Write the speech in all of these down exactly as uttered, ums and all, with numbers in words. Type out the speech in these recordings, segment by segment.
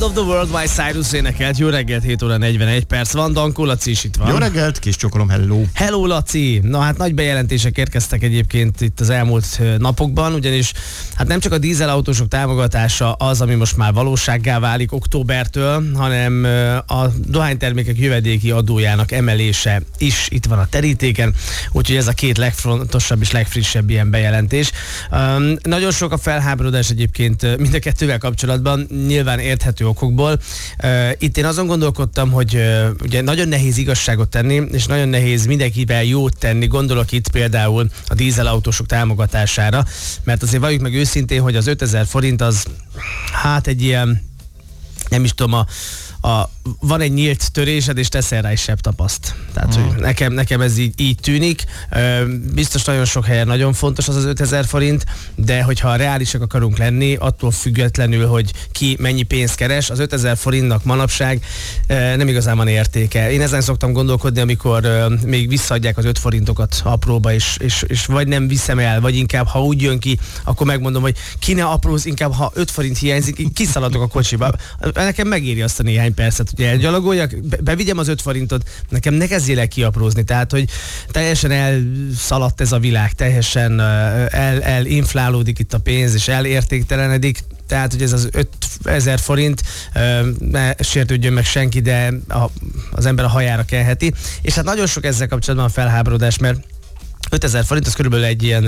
End of the World, Miley Cyrus énekelt. Jó reggelt, hét óra negyvenegy perc van, Dankó Laci is itt van. Jó reggelt, kis csokolom, hello. Hello Laci! Na hát nagy bejelentések érkeztek egyébként itt az elmúlt napokban, ugyanis hát nem csak a dízelautósok támogatása az, ami most már valósággá válik októbertől, hanem a dohánytermékek jövedéki adójának emelése is itt van a terítéken, úgyhogy ez a két legfontosabb és legfrissebb ilyen bejelentés. Um, nagyon sok a felháborodás egyébként mind a kettővel kapcsolatban, nyilván érthető okokból. Uh, itt én azon gondolkodtam, hogy uh, ugye nagyon nehéz igazságot tenni, és nagyon nehéz mindenkivel jót tenni, gondolok itt például a dízelautósok támogatására, mert azért valljuk meg őszintén, hogy az ötezer forint az hát egy ilyen, nem is tudom, a A, van egy nyílt törésed, és teszel rá is sebb tapaszt. Tehát, hmm. hogy nekem, nekem ez így, így tűnik. Biztos nagyon sok helyen nagyon fontos az az ötezer forint, de hogyha reálisak akarunk lenni, attól függetlenül, hogy ki mennyi pénzt keres, az ötezer forintnak manapság nem igazán van értéke. Én ezen szoktam gondolkodni, amikor még visszaadják az öt forintokat apróba, és, és, és vagy nem viszem el, vagy inkább, ha úgy jön ki, akkor megmondom, hogy ki ne apróz, inkább ha öt forint hiányzik, kiszaladok a kocsiba. Nekem megéri azt a néhány percet, hogy elgyalogoljak, be, bevigyem az öt forintot, nekem ne kezdjél el kiaprózni, tehát, hogy teljesen elszaladt ez a világ, teljesen el, elinflálódik itt a pénz, és elértéktelenedik, tehát, hogy ez az ötezer forint, ne sértődjön meg senki, de a, az ember a hajára kelheti, és hát nagyon sok ezzel kapcsolatban a felháborodás, mert ötezer forint, az körülbelül egy ilyen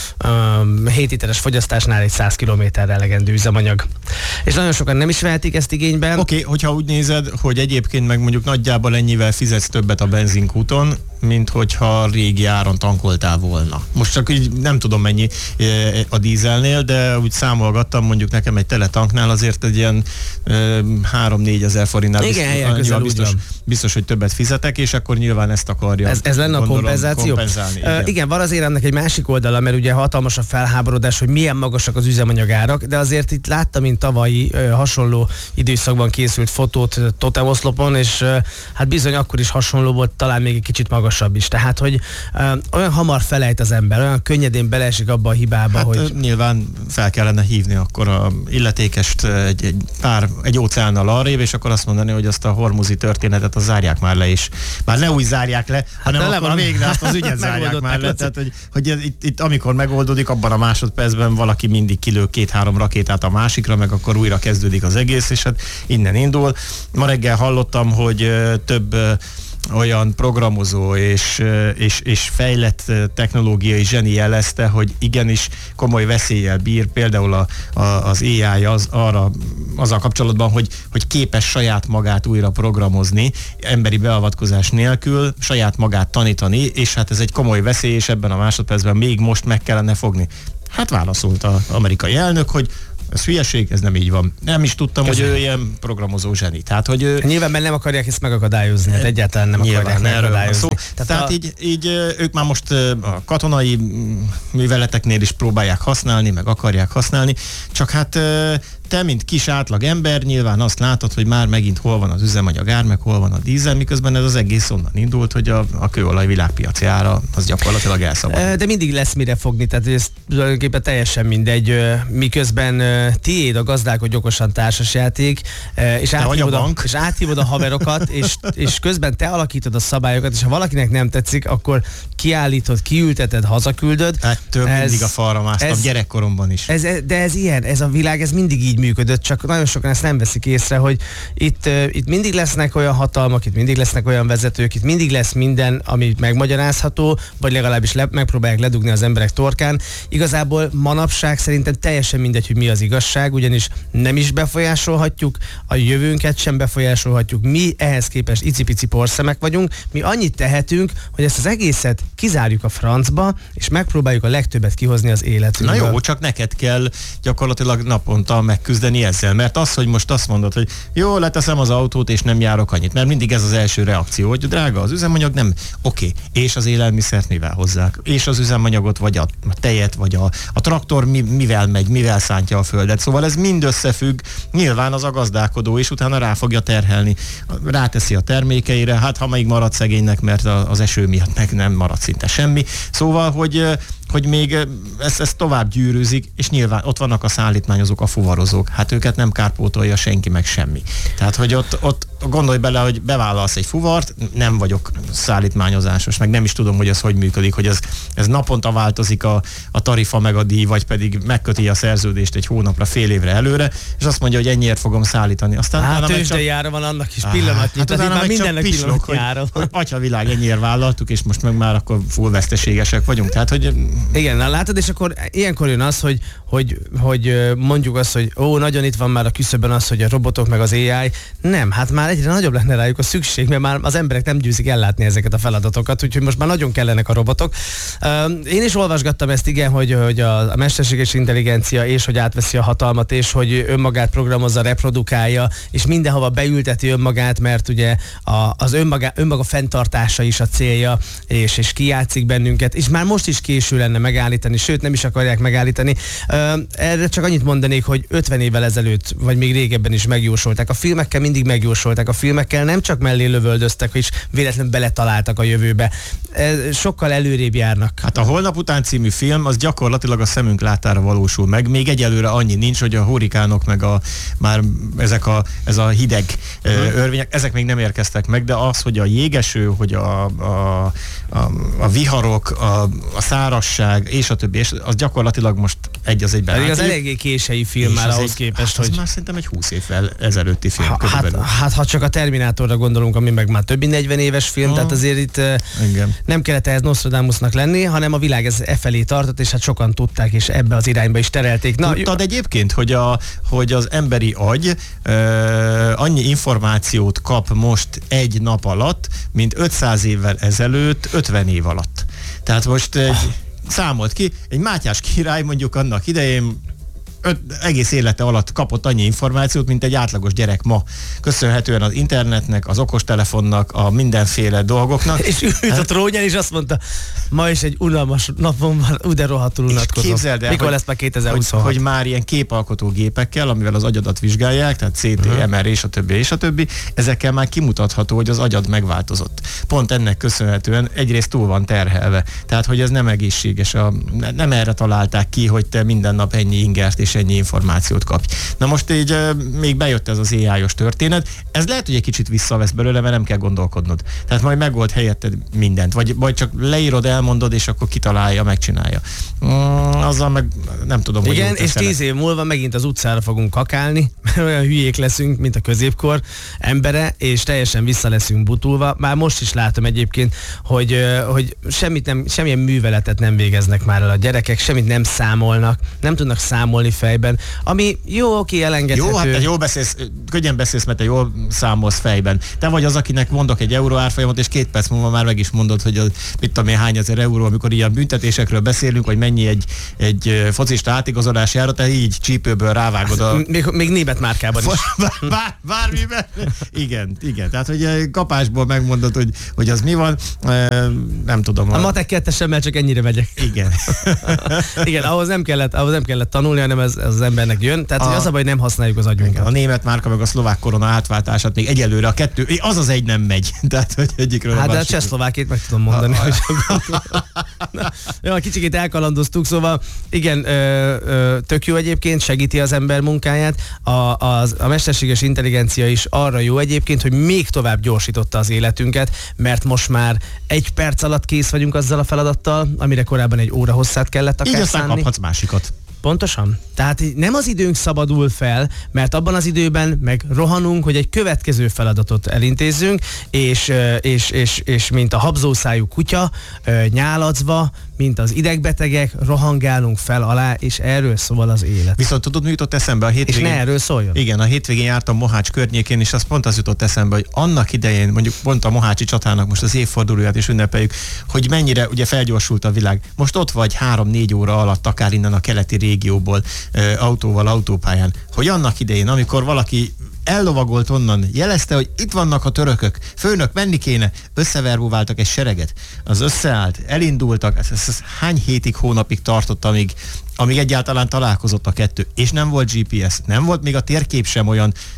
uh, hét literes fogyasztásnál egy száz kilométerre elegendő üzemanyag. És nagyon sokan nem is vehetik ezt igénybe. Oké, okay, hogyha úgy nézed, hogy egyébként meg mondjuk nagyjából ennyivel fizetsz többet a benzinkúton, mint hogyha régi áron tankoltál volna. Most csak így nem tudom mennyi a dízelnél, de úgy számolgattam, mondjuk nekem egy teletanknál azért egy ilyen három-négy ezer forintnál igen, biztos, biztos, biztos, hogy többet fizetek, és akkor nyilván ezt akarja. Ez, ez lenne gondolom, a kompenzáció? Igen. Uh, igen, van azért ennek egy másik oldala, mert ugye hatalmas a felháborodás, hogy milyen magasak az üzemanyagárak, de azért itt láttam, mint tavalyi uh, hasonló időszakban készült fotót uh, totemoszlopon, és uh, hát bizony akkor is hasonló volt, talán még egy kicsit magasabb is. Tehát, hogy uh, olyan hamar felejt az ember, olyan könnyedén beleesik abba a hibába, hát, hogy... nyilván fel kellene hívni akkor a illetékest egy, egy pár, egy óceánnal arrébb, és akkor azt mondani, hogy azt a hormuzi történetet az zárják már le is. Már ne úgy zárják le, hanem hát akkor végre azt az ügyet zárják már le. Tehát, hogy, hogy itt, itt amikor megoldódik, abban a másodpercben valaki mindig kilő két-három rakétát a másikra, meg akkor újra kezdődik az egész, és hát innen indul. Ma reggel hallottam, hogy több olyan programozó és, és, és fejlett technológiai zseni jelezte, hogy igenis komoly veszéllyel bír, például a, a, az á i az, arra, azzal kapcsolatban, hogy, hogy képes saját magát újra programozni, emberi beavatkozás nélkül, saját magát tanítani, és hát ez egy komoly veszély, és ebben a másodpercben még most meg kellene fogni. Hát válaszolt az amerikai elnök, hogy ez hülyeség, ez nem így van. Nem is tudtam, Köszönöm. hogy ő ilyen programozó zseni. Tehát, hogy ő... Nyilván, mert nem akarják ezt megakadályozni, hát egyáltalán nem Nyilván, akarják megakadályozni. Tehát, Tehát a... így, így ők már most a katonai műveleteknél is próbálják használni, meg akarják használni, csak hát te, mint kis átlag ember, nyilván azt látod, hogy már megint hol van az üzemanyag ár, meg hol van a dízel, miközben ez az egész onnan indult, hogy a, a kőolaj világpiaci ára az gyakorlatilag elszabadult. De mindig lesz mire fogni, tehát ez tulajdonképpen teljesen mindegy, miközben tiéd a gazdálkodj okosan társasjáték, és áthívod a, a, és áthívod a haverokat, és, és közben te alakítod a szabályokat, és ha valakinek nem tetszik, akkor kiállítod, kiülteted, hazaküldöd. Hát több ez, mindig a falra másztam, ez, gyerekkoromban is. Ez, de ez ilyen, ez a világ, ez mindig így működött, csak nagyon sokan ezt nem veszik észre, hogy itt, uh, itt mindig lesznek olyan hatalmak, itt mindig lesznek olyan vezetők, itt mindig lesz minden, ami megmagyarázható, vagy legalábbis le, megpróbálják ledugni az emberek torkán. Igazából manapság szerintem teljesen mindegy, hogy mi az igazság, ugyanis nem is befolyásolhatjuk, a jövőnket sem befolyásolhatjuk. Mi ehhez képest icipici porszemek vagyunk, mi annyit tehetünk, hogy ezt az egészet kizárjuk a francba, és megpróbáljuk a legtöbbet kihozni az életünkből. Na jó, csak neked kell gyakorlatilag naponta megküzdeni ezzel, mert az, hogy most azt mondod, hogy jó, leteszem az autót, és nem járok annyit, mert mindig ez az első reakció, hogy drága az üzemanyag, nem, oké, okay. És az élelmiszert mivel hozzák, és az üzemanyagot, vagy a tejet, vagy a, a traktor mi, mivel megy, mivel szántja a földet, szóval ez mind összefügg, nyilván az a gazdálkodó, és utána rá fogja terhelni, ráteszi a termékeire, hát ha még marad szegénynek, mert az eső miatt meg nem marad szinte semmi, szóval, hogy hogy még ezt, ezt tovább gyűrűzik, és nyilván ott vannak a szállítmányozók, a fuvarozók. Hát őket nem kárpótolja senki, meg semmi. Tehát, hogy ott, ott gondolj bele, hogy bevállalsz egy fuvart, nem vagyok szállítmányozásos, meg nem is tudom, hogy ez hogy működik, hogy ez, ez naponta változik a, a tarifa meg a díj, vagy pedig megköti a szerződést egy hónapra, fél évre előre, és azt mondja, hogy ennyiért fogom szállítani. Aztán hát tőzsdejára van annak is pillanatnyi, hát tehát már mindennek pillanatjára. Hogy atyavilág, ennyiért vállaltuk, és most meg már akkor full veszteségesek vagyunk. Tehát, hogy... Igen, na látod, és akkor ilyenkor jön az, hogy, hogy, hogy mondjuk azt, hogy ó, nagyon itt van már a küszöbön az, hogy a robotok meg az á i. Nem, hát már egyre nagyobb lenne rájuk a szükség, mert már az emberek nem győzik ellátni ezeket a feladatokat, úgyhogy most már nagyon kellenek a robotok. Én is olvasgattam ezt, igen, hogy, hogy a mesterséges intelligencia, és hogy átveszi a hatalmat, és hogy önmagát programozza, reprodukálja, és mindenhova beülteti önmagát, mert ugye a, az önmaga, önmaga fenntartása is a célja, és, és kijátszik bennünket, és már most is késő lenne megállítani, sőt nem is akarják megállítani. Erre csak annyit mondanék, hogy ötven évvel ezelőtt, vagy még régebben is megjósolták. A filmekkel mindig megjósolták. A filmekkel nem csak mellé lövöldöztek, és véletlenül beletaláltak a jövőbe. Sokkal előrébb járnak. Hát a Holnap után című film az gyakorlatilag a szemünk látára valósul meg. Még egyelőre annyi nincs, hogy a hurikánok meg a már ezek a, ez a hideg hmm. örvények, ezek még nem érkeztek meg, de az, hogy a jégeső, hogy a, a, a, a viharok, a, a szárazság, és a többi, és az gyakorlatilag most egy az egyben. Pedig az eléggé késői film már ahhoz egy, képest, hát hogy... már szerintem egy húsz évvel ezelőtti film ha, hát, hát ha csak a Terminátorra gondolunk, ami meg már több mint negyven éves film, ha. Tehát azért itt igen. Nem kellett ehhez Nostradamusnak lenni, hanem a világ ez e felé tartott, és hát sokan tudták, és ebbe az irányba is terelték. Na, tudtad egyébként, hogy, a, hogy az emberi agy uh, annyi információt kap most egy nap alatt, mint ötszáz évvel ezelőtt ötven év alatt. Tehát most egy, számolt ki, egy Mátyás király mondjuk annak idején öt, egész élete alatt kapott annyi információt, mint egy átlagos gyerek ma. Köszönhetően az internetnek, az okostelefonnak, a mindenféle dolgoknak. És ült a trónján, és azt mondta, ma is egy unalmas napon van, úgy de rohadtul unatkozom. Mikor hogy, lesz már kétezer-huszonhat? Hogy, hogy már ilyen képalkotó gépekkel, amivel az agyadat vizsgálják, tehát cé té, uh-huh. em er és a többi, és a többi, ezekkel már kimutatható, hogy az agyad megváltozott. Pont ennek köszönhetően egyrészt túl van terhelve. Tehát, hogy ez nem egészséges. A, nem erre találták ki, hogy te minden nap ennyi ingert és ennyi információt kapj. Na most így uh, még bejött ez az á i-os történet. Ez lehet, hogy egy kicsit visszavesz belőle, mert nem kell gondolkodnod. Tehát majd megold helyetted mindent. Vagy, vagy csak leírod, elmondod, és akkor kitalálja, megcsinálja. Mm, azzal meg nem tudom, igen, hogy és tíz év múlva megint az utcára fogunk kakálni, mert olyan hülyék leszünk, mint a középkor embere, és teljesen vissza leszünk butulva. Már most is látom egyébként, hogy, hogy semmit nem, semmilyen műveletet nem végeznek már el a gyerekek, semmit nem számolnak, nem tudnak számolni fejben, ami jó, oké, elengedhető. Jó, hát te jól beszélsz, könnyen beszélsz, mert te jól számolsz fejben. Te vagy az, akinek mondok egy euró árfolyamot, és két perc múlva már meg is mondod, hogy az, mit tudom én, hány ezer euró, amikor ilyen büntetésekről beszélünk, hogy mennyi egy, egy focista átigazolási ára, te így csípőből rávágod a... Még, még német márkában is. Bár, bármiben. Igen, igen. Tehát, hogy kapásból megmondod, hogy, hogy az mi van, nem tudom. A matek kettesemmel csak ennyire megyek. Igen. Igen, ahhoz nem kellett, ahhoz nem kellett tanulni, hanem ez, ez az embernek jön. Tehát, a, hogy az a baj, nem használjuk az agyunkat. Igen, a német márka meg a szlovák korona átváltását még egyelőre a kettő, az az egy nem megy. Tehát, hogy egyikről hát, de a csehszlovákét meg tudom mondani. A, a... Jó, kicsikét elkalandoztuk, szóval igen, ö, ö, tök jó egyébként, segíti az ember munkáját. A, a, a mesterséges intelligencia is arra jó egyébként, hogy még tovább gyorsította az életünket, mert most már egy perc alatt kész vagyunk azzal a feladattal, amire korábban egy óra hosszát kellett akár így aztán kaphatsz másikat. Pontosan. Tehát nem az időnk szabadul fel, mert abban az időben meg rohanunk, hogy egy következő feladatot elintézzünk, és, és, és, és mint a habzószájú kutya, nyálacva, mint az idegbetegek, rohangálunk fel alá, és erről szól az élet. Viszont tudod, mi jutott eszembe a hétvégén? És ne erről szóljon. Igen, a hétvégén jártam Mohács környékén, és az pont az jutott eszembe, hogy annak idején, mondjuk pont a mohácsi csatának most az évfordulóját is ünnepeljük, hogy mennyire ugye felgyorsult a világ. Most ott vagy három-négy óra alatt, akár innen a keleti régióból, autóval, autópályán, hogy annak idején, amikor valaki ellovagolt onnan, jelezte, hogy itt vannak a törökök, főnök, menni kéne, összeverbuváltak egy sereget, az összeállt, elindultak, ez, ez, ez hány hétig, hónapig tartott, amíg, amíg egyáltalán találkozott a kettő, és nem volt gé pé es, nem volt még a térkép sem olyan, tehát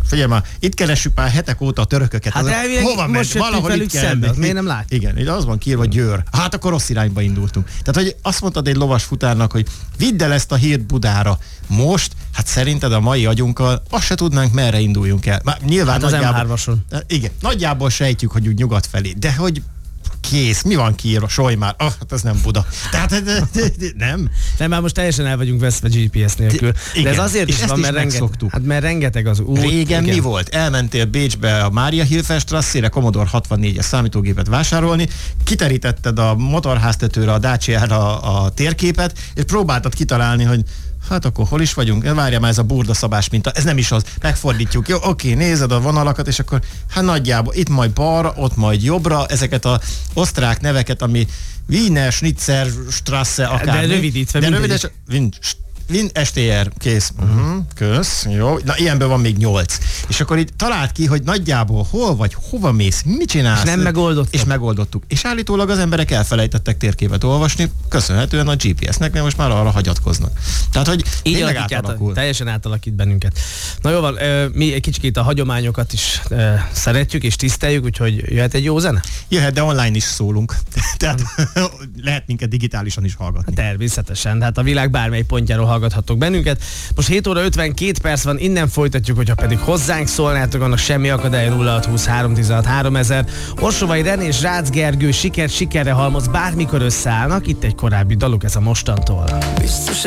figyelj már, itt keressük már hetek óta a törököket. Hát elvileg hova most ment? Valahol itt kell. Szembe, miért nem látjuk? Igen, az van kiírva Győr. Hát akkor rossz irányba indultunk. Tehát, hogy azt mondtad egy lovas futárnak, hogy vidd el ezt a hírt Budára. Most, hát szerinted a mai agyunkkal azt se tudnánk, merre induljunk el. Már nyilván hát az nagyjából, em hármason. Igen, nagyjából sejtjük, hogy úgy nyugat felé, de hogy kész, mi van kiírva, Soly már, ah, hát ez nem Buda. Tehát nem. Nem, már most teljesen el vagyunk veszve gé pé es nélkül. De, igen, ez azért is van, mert, renge, hát mert rengeteg az út. Régen igen. Mi volt? Elmentél Bécsbe a Mária Hilferstrasszére Commodore hatvannégyes számítógépet vásárolni, kiterítetted a motorháztetőre, a Dacia-ra a térképet, és próbáltad kitalálni, hogy hát akkor hol is vagyunk? Várjál már, ez a burda szabás minta. Ez nem is az. Megfordítjuk. Jó, oké, nézed a vonalakat, és akkor hát nagyjából itt majd balra, ott majd jobbra, ezeket az osztrák neveket, ami Wiener, Schnitzer, Strasse, akár. De rövidítve. De rövidítve. Wien es té er, kész. Uh-huh. Kösz, jó. Na, ilyenből van még nyolc. És akkor itt talált ki, hogy nagyjából hol vagy, hova mész, mit csinálsz. És nem megoldottuk. És megoldottuk. És állítólag az emberek elfelejtettek térképet olvasni, köszönhetően a gé pé esnek, mert most már arra hagyatkoznak. Tehát, hogy így átalakul. Teljesen átalakít bennünket. Na jó van, mi egy kicsit a hagyományokat is szeretjük és tiszteljük, úgyhogy jöhet egy jó zene? Jöhet, de online is szólunk. Tehát lehet minket digitálisan is hallgatni. Természetesen, hát a világ bármely pontjáról hallgathatok bennünket. Most hét óra ötvenkét perc van, innen folytatjuk, hogyha pedig hozzánk szólnátok, annak semmi akadály. Nulla hat húsz három tizenhat háromezer. Orsovai René és Rácz Gergő siker sikerre halmoz, bármikor összeállnak. Itt egy korábbi daluk, ez a mostantól. Biztos